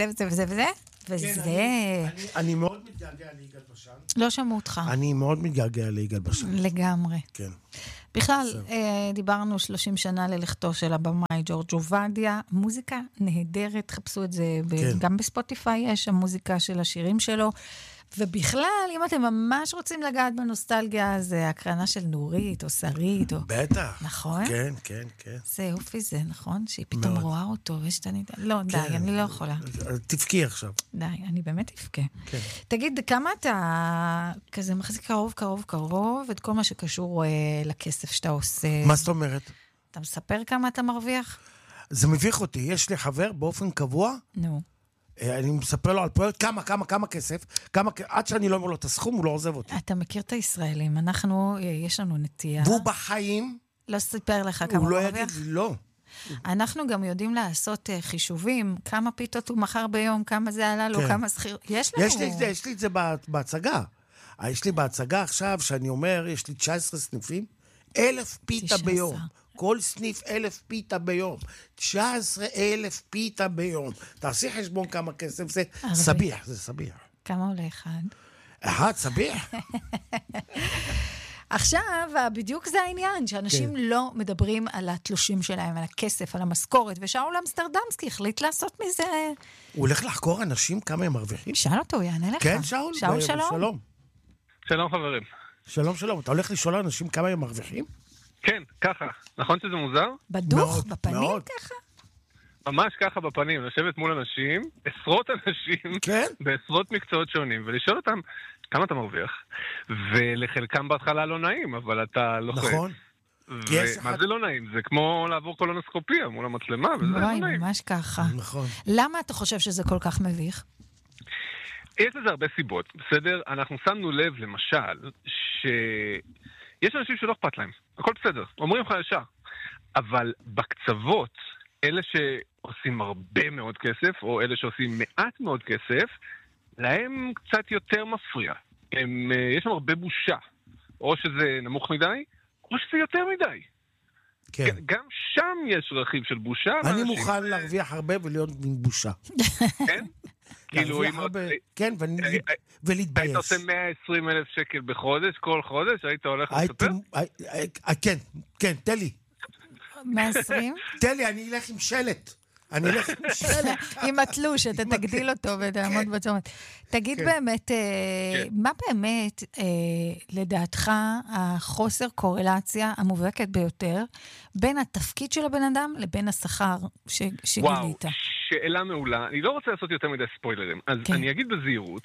וזה וזה וזה וזה, וזה... אני מאוד מתגעגע ליגאל בשן. לא שמעו אותך. אני מאוד מתגעגע ליגאל בשן. לגמרי. כן. בכלל, דיברנו 30 שנה ללכתו של הבמאי ג'ורג' עובדיה, מוזיקה נהדרת, חפשו את זה, גם בספוטיפיי יש המוזיקה של השירים שלו, ובכלל, אם אתם ממש רוצים לגעת בנוסטלגיה, זה הקרנה של נורית או שרית. בטח. נכון? כן, כן, כן. זה יופי זה, נכון? שהיא פתאום רואה אותו, לא, די, אני לא יכולה. תפקי עכשיו. די, אני באמת תפקה. תגיד, כמה אתה כזה מחזיק קרוב, את כל מה שקשור לכסף שאתה עושה? מה זאת אומרת? אתה מספר כמה אתה מרוויח? זה מביך אותי. יש לי חבר באופן קבוע. נו. אני מספר לו על פרויקט, כמה כסף, עד שאני לא אומר לו את הסכום, הוא לא עוזב אותי. אתה מכיר את הישראלים, יש לנו נטייה. והוא בחיים... לא סיפר לך כמה הוא לא מרוויח? יגיד לי, לא. אנחנו גם יודעים לעשות חישובים, כמה פיתות הוא מחר ביום, כמה זה עלה לו, כמה שכיר... יש לנו... יש לי את זה בהצגה. יש לי בהצגה עכשיו, שאני אומר, יש לי 19 סניפים, 1,000 פיתה ביום. כל סניף 1,000 פיתה ביום. 19,000 פיתה ביום. תעשי חשבון כמה כסף זה. סביח, זה סביח. כמה עולה אחד? אחד, סביח. עכשיו, בדיוק זה העניין, שאנשים לא מדברים על התלושים שלהם, על הכסף, על המשכורת, ושאול אמסטרדמסקי החליט לעשות מזה... הוא הולך לחקור אנשים כמה הם מרוויחים? שאל אותו, הוא יענה לך. כן, שאול. שאול, שלום. שלום חברים. שלום. אתה הולך לשאול לאנשים כמה הם מרוויחים? כן, ככה. נכון שזה מוזר? בדוך, בפנים ככה? ממש ככה בפנים, לשבת מול אנשים, עשרות אנשים, בעשרות מקצועות שונים, ולשאול אותם כמה אתה מרוויח. ולחלקם בהתחלה לא נעים, אבל אתה לוחץ. נכון. מה זה לא נעים? זה כמו לעבור קולונוסקופיה מול המצלמה, וזה לא נעים. וואי, ממש ככה. נכון. למה אתה חושב שזה כל כך מביך? יש לזה הרבה סיבות, בסדר? אנחנו שמנו לב, למשל, שיש אנשים שלא אכפת להם. הכל בסדר, אומרים לך ישר. אבל בקצוות, אלה שעושים הרבה מאוד כסף, או אלה שעושים מעט מאוד כסף, להם קצת יותר מפריע. יש להם הרבה בושה. או שזה נמוך מדי, או שזה יותר מדי. כן. גם שם יש רכיב של בושה. אני מוכן להרוויח הרבה ולהיות עם בושה. כן? להרוויח הרבה, כן, ולהתבייש. היית עושה 120,000 שקל בחודש, כל חודש, היית הולך לספר? כן, תן לי. 120? תן לי, אני אלך עם שלט. עם התלוש, אתה תגדיל אותו ותעמוד בצומת. תגיד באמת, מה באמת, לדעתך, החוסר קורלציה המובהקת ביותר, בין התפקיד של הבן אדם לבין השכר שגילית? וואו, שאלה מעולה. אני לא רוצה לעשות יותר מדי ספוילרים. אז אני אגיד בזהירות,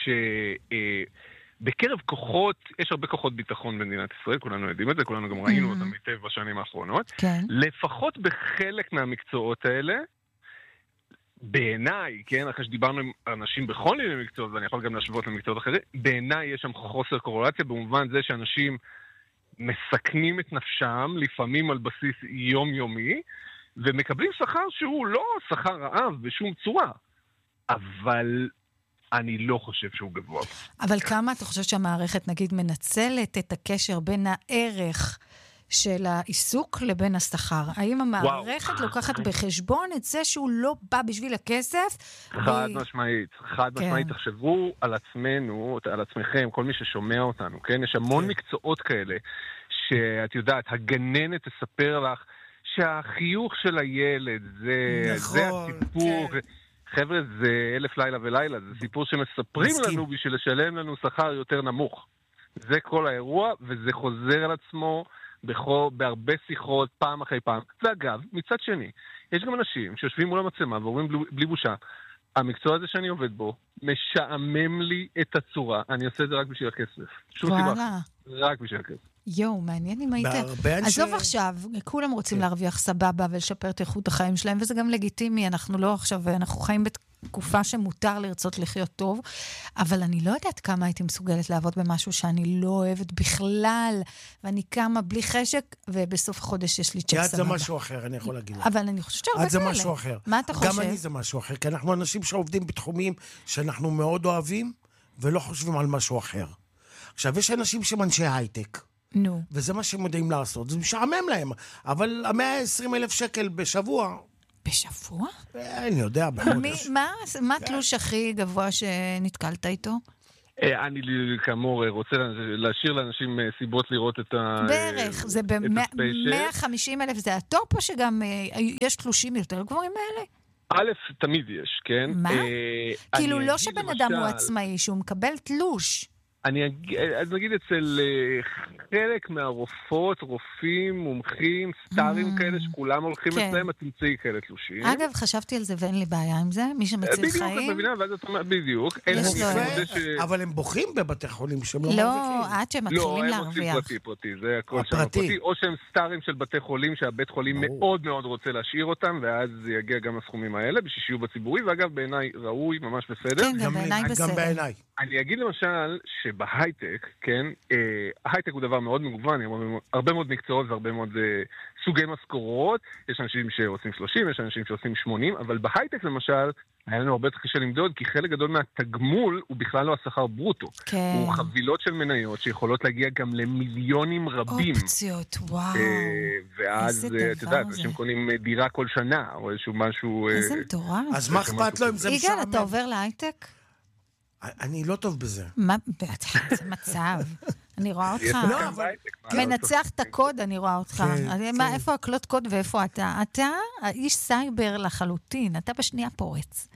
בקרב כוחות, יש הרבה כוחות ביטחון במדינת ישראל, כולנו יודעים את זה, כולנו גם ראינו אותם היטב בשנים האחרונות. לפחות בחלק מהמקצועות האלה, בעיניי, כן, אחרי שדיברנו עם אנשים בכל מיני מקצועות, ואני יכול גם להשוות למקצועות אחרים, בעיניי יש שם חוסר קורלציה, במובן זה שאנשים מסכנים את נפשם, לפעמים על בסיס יומיומי, ומקבלים שכר שהוא לא שכר רעב בשום צורה, אבל אני לא חושב שהוא גבוה. אבל כמה אתה חושב שהמערכת, נגיד, מנצלת את הקשר בין הערך של העיסוק לבין השכר? האם המערכת לוקחת בחשבון את זה שהוא לא בא בשביל הכסף? חד משמעית, תחשבו על עצמנו, על עצמכם, כל מי ששומע אותנו, כן? יש המון מקצועות כאלה, שאת יודעת, הגננת תספר לך שהחיוך של הילד, זה הסיפור... חבר'ה, זה 1,000 לילה ולילה, זה סיפור שמספרים לנו בשביל לשלם לנו שכר יותר נמוך. זה כל האירוע, וזה חוזר על עצמו בהרבה שיחות, פעם אחרי פעם. ואגב, מצד שני, יש גם אנשים שיושבים מול המצלמה ואומרים בלי בושה, המקצוע הזה שאני עובד בו, משעמם לי את הצורה, אני עושה את זה רק בשביל הכסף. שום סיבה, רק בשביל הכסף. יואו, מעניין אם היית... עזוב עכשיו, כולם רוצים להרוויח סבבה ולשפר את איכות החיים שלהם, וזה גם לגיטימי, אנחנו לא עכשיו, אנחנו חיים בתקופה שמותר לרצות לחיות טוב, אבל אני לא יודעת כמה הייתי מסוגלת לעבוד במשהו שאני לא אוהבת בכלל, ואני קמה בלי חשק, ובסוף החודש יש לי צ'ק סבבה. זה משהו אחר, אני יכול להגיד לך. אבל אני חושבת שהרבה כאלה. זה משהו אחר. מה אתה חושב? גם אני זה משהו אחר, כי אנחנו אנשים שעובדים בתחומים שאנחנו מאוד אוהבים, ולא חושבים על משהו אחר. עכשיו, יש אנשים שהם אנשי הייטק. נו. וזה מה שהם יודעים לעשות, זה משעמם להם. אבל 120,000 שקל בשבוע, בשבוע? אני יודע, בחודש. מה התלוש הכי גבוה שנתקלת איתו? אני כאמור רוצה להשאיר לאנשים סיבות לראות את הספיישל. בערך, זה ב-150,000 זה הטופ, או שגם יש תלושים יותר גבוהים מאלה? א', תמיד יש, כן? מה? כאילו לא שבן אדם הוא עצמאי, שהוא מקבל תלוש. אני אגיד אצל חלק מהרופאות, רופאים, מומחים, סטארים כאלה, שכולם הולכים אצלם, את תמצאי כאלה תלושים. אגב, חשבתי על זה ואין לי בעיה עם זה, מי שמציל חיים. בדיוק, את מבינה, ואז את אומרת, בדיוק. אבל הם בוכים בבתי חולים שהם לא מרוויחים. לא, עד שהם מתחילים להרוויח. לא, הם עושים פרטי, זה הכל שם פרטי. או שהם סטארים של בתי חולים, שהבית חולים מאוד מאוד רוצה להשאיר אותם, ואז זה יגיע גם לסכומים האלה, בשביל שיהיו בציבורי, ואגב, בעיניי ראוי, ממש בסדר. כן, גם בעיניי. אני אגיד למשל שבהייטק, כן, ההייטק הוא דבר מאוד מגוון, הרבה מאוד מקצועות והרבה מאוד סוגי משכורות, יש אנשים שעושים 30, יש אנשים שעושים 80, אבל בהייטק למשל, היה לנו הרבה קשה למדוד, כי חלק גדול מהתגמול הוא בכלל לא השכר ברוטו. כן. הוא חבילות של מניות שיכולות להגיע גם למיליונים רבים. אופציות, וואו. ואז, את יודעת, אנשים קונים דירה כל שנה, או איזשהו משהו... איזה מטורף. אז מה אכפת לו אם זה משעמם? יגאל, אתה עובר להייטק? אני לא טוב בזה. מה? זה מצב. אני רואה אותך. מנצח את הקוד, אני רואה אותך. איפה הקלוט קוד ואיפה אתה? אתה איש סייבר לחלוטין. אתה בשנייה פורץ.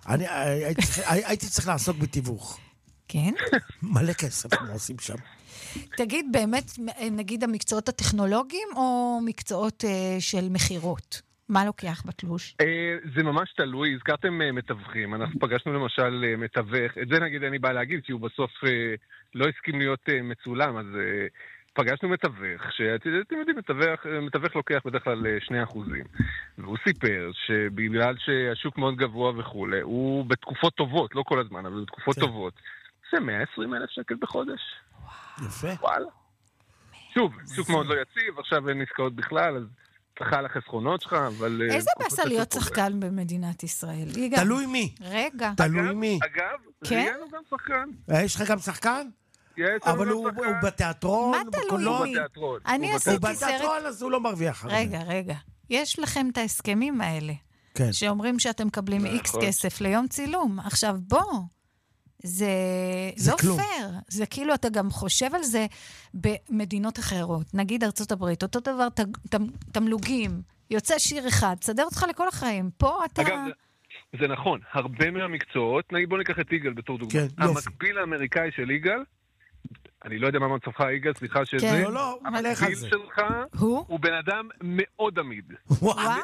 הייתי צריך לעסוק בתיווך. כן? מלא כסף מה עושים שם. תגיד, באמת, נגיד המקצועות הטכנולוגיים או מקצועות של מחירות? מה לוקח בתלוש? זה ממש תלוי, הזכרתם מתווכים, אנחנו פגשנו למשל מתווך, את זה נגיד אני בא להגיד, כי הוא בסוף לא הסכים להיות מצולם, אז פגשנו מתווך, שאתם יודעים, מתווך לוקח בדרך כלל 2%, והוא סיפר שבגלל שהשוק מאוד גבוה וכו', הוא בתקופות טובות, לא כל הזמן, אבל בתקופות טובות, זה 120,000 שקל בחודש. יפה. וואלה. שוב, שוק מאוד לא יציב, עכשיו אין עסקאות בכלל, אז צריכה על החסכונות שלך, אבל... איזה בעשה להיות שחקן במדינת ישראל? תלוי מי. רגע. תלוי מי. אגב, ראיינו גם שחקן. יש לך גם שחקן? אבל הוא בתיאטרון, בקולנוע. אני עשיתי סרט... הוא בתיאטרון, אז הוא לא מרוויח. רגע. יש לכם את ההסכמים האלה, שאומרים שאתם מקבלים איקס כסף ליום צילום. עכשיו בוא. זה לא פייר. זה כאילו, אתה גם חושב על זה במדינות אחרות. נגיד ארצות הברית, אותו דבר, תמלוגים, יוצא שיר אחד, תסדר אותך לכל החיים. פה אתה... אגב, זה נכון. הרבה מהמקצועות, נגיד בוא ניקח את יגאל בתור דוגמא. המקביל האמריקאי של יגאל, אני לא יודע מה מצבך יגאל, סליחה שזה... לא, המקביל שלך הוא בן אדם מאוד עמיד. וואו!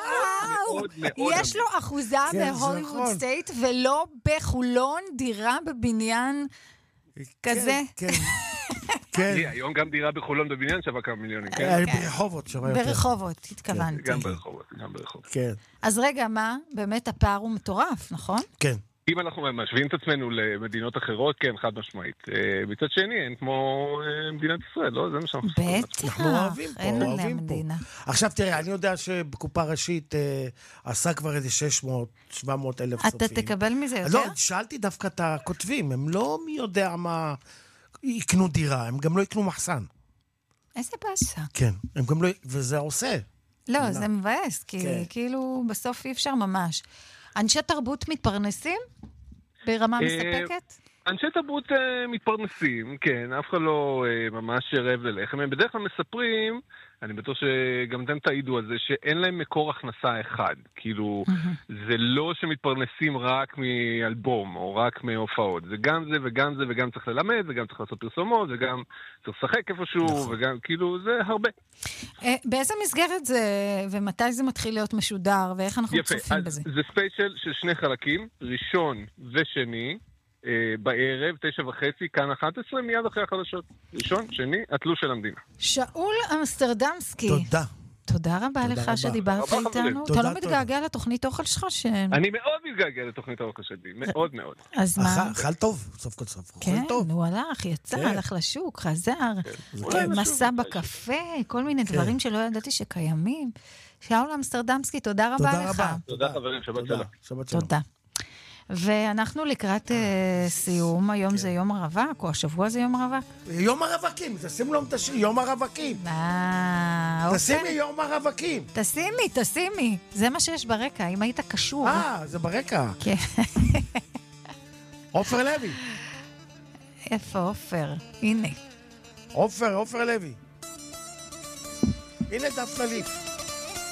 יש לו אחוזה בהוליווד סטייט, ולא בחולון, דירה בבניין כזה. כן. היום גם דירה בחולון בבניין שווה כמה מיליונים. ברחובות שווה יותר. ברחובות, התכוונתי. גם ברחובות. כן. אז רגע, מה? באמת הפער הוא מטורף, נכון? כן. אם אנחנו משווים את עצמנו למדינות אחרות, כן, חד משמעית. מצד שני, אין כמו מדינת ישראל, לא? זה מה שאנחנו עושים. בטח, אנחנו אוהבים פה, אין עליהם מדינה. עכשיו תראה, אני יודע שבקופה ראשית עשה כבר איזה 600-700 אלף צופים. אתה תקבל מזה יותר? לא, שאלתי דווקא את הכותבים, הם לא מי יודע מה יקנו דירה, הם גם לא יקנו מחסן. איזה בעשה. כן, הם גם לא, וזה עושה. לא, זה מבאס, כי כאילו בסוף אי אפשר ממש. אנשי תרבות מתפרנסים? ברמה מספקת? אנשי תרבות מתפרנסים, כן, אף אחד לא ממש רעב ללחם. הם בדרך כלל מספרים, אני בטוח שגם אתם תעידו על זה, שאין להם מקור הכנסה אחד. כאילו, זה לא שמתפרנסים רק מאלבום, או רק מהופעות. זה גם זה וגם זה, וגם צריך ללמד, וגם צריך לעשות פרסומות, וגם צריך לשחק איפשהו, וגם, כאילו, זה הרבה. באיזה מסגרת זה, ומתי זה מתחיל להיות משודר, ואיך אנחנו צופים בזה? זה ספיישל של 2 חלקים, ראשון ושני, בערב, 9:30, כאן 11, מיד אחרי החדשות. ראשון, שני, התלוש של המדינה. שאול אמסטרדמסקי. תודה. תודה רבה לך שדיברת איתנו. אתה לא מתגעגע לתוכנית אוכל שלך? אני מאוד מתגעגע לתוכנית האוכל שלי, מאוד מאוד. אז מה? אכל טוב, סוף כל סוף. כן, הוא הלך, יצא, הלך לשוק, חזר, מסע בקפה, כל מיני דברים שלא ידעתי שקיימים. שאול אמסטרדמסקי, תודה רבה לך. תודה חברים, שבת שלום. תודה. ואנחנו לקראת סיום, היום זה יום הרווק, או השבוע זה יום הרווק? יום הרווקים, תשימו לנו את השיר, יום הרווקים. תשימי יום הרווקים. תשימי. זה מה שיש ברקע, אם היית קשור. זה ברקע. כן. עופר לוי. איפה עופר? הנה. עופר לוי. הנה דפנה ליף.